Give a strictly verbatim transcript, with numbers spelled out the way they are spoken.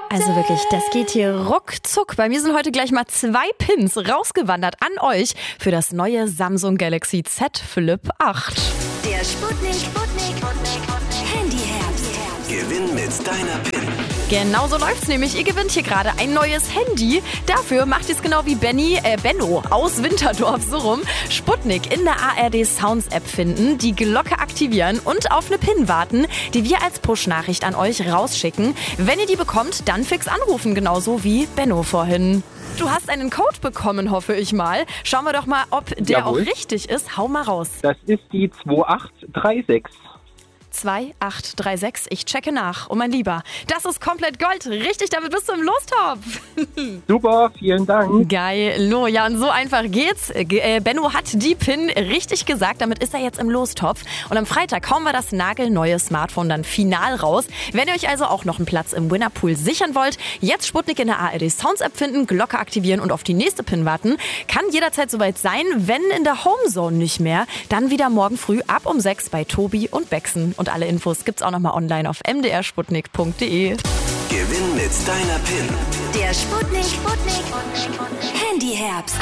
Also wirklich, das geht hier ruckzuck. Bei mir sind heute gleich mal zwei Pins rausgewandert an euch für das neue Samsung Galaxy Z Flip acht. Der Sputnik, Sputnik, Handyherbst. Gewinn mit deiner PIN. Genau so läuft's nämlich. Ihr gewinnt hier gerade ein neues Handy. Dafür macht ihr es genau wie Benny, äh, Benno aus Winterdorf, so rum. Sputnik in der A R D Sounds App finden, die Glocke aktivieren und auf eine PIN warten, die wir als Push-Nachricht an euch rausschicken. Wenn ihr die bekommt, dann fix anrufen, genauso wie Benno vorhin. Du hast einen Code bekommen, hoffe ich mal. Schauen wir doch mal, ob der Jawohl. auch richtig ist. Hau mal raus. Das ist die zwei acht drei sechs. zwei acht drei sechs. Ich checke nach. Oh mein Lieber, das ist komplett Gold. Richtig, damit bist du im Lostopf. Super, vielen Dank. Geilo. Ja, und so einfach geht's. Äh, Benno hat die PIN richtig gesagt. Damit ist er jetzt im Lostopf. Und am Freitag hauen wir das nagelneue Smartphone dann final raus. Wenn ihr euch also auch noch einen Platz im Winnerpool sichern wollt, jetzt Sputnik in der A R D Sounds App finden, Glocke aktivieren und auf die nächste PIN warten. Kann jederzeit soweit sein. Wenn in der Homezone nicht mehr, dann wieder morgen früh ab um sechs bei Tobi und Bexen. Und alle Infos gibt's auch nochmal online auf m d r sputnik punkt d e. Gewinn mit deiner PIN. Der Sputnik, Sputnik, Handyherbst.